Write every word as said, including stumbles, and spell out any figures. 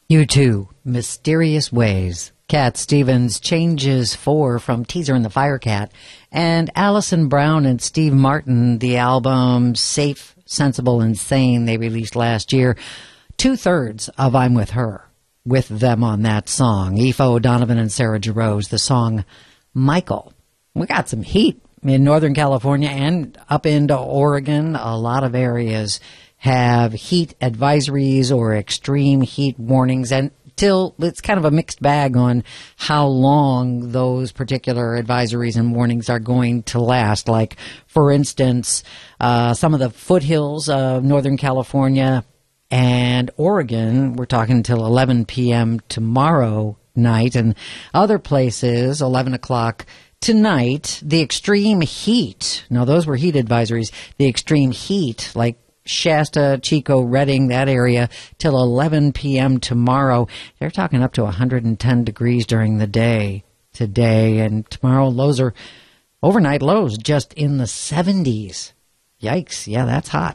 U two, Mysterious Ways. Cat Stevens, Changes four from Teaser and the Firecat. And Alison Brown and Steve Martin, the album Safe, Sensible, and Sane they released last year. Two-thirds of I'm With Her, with them on that song. Aoife O'Donovan and Sarah Jarosz, the song Michael. We got some heat in Northern California and up into Oregon. A lot of areas have heat advisories or extreme heat warnings, and till it's kind of a mixed bag on how long those particular advisories and warnings are going to last. Like, for instance, uh, some of the foothills of Northern California and Oregon, we're talking until eleven p.m. tomorrow night, and other places, eleven o'clock tonight. The extreme heat, now those were heat advisories, the extreme heat, like Shasta, Chico, Redding, that area, till eleven p.m. tomorrow. They're talking up to one hundred ten degrees during the day today, and tomorrow lows are, overnight lows, just in the seventies. Yikes, yeah, that's hot.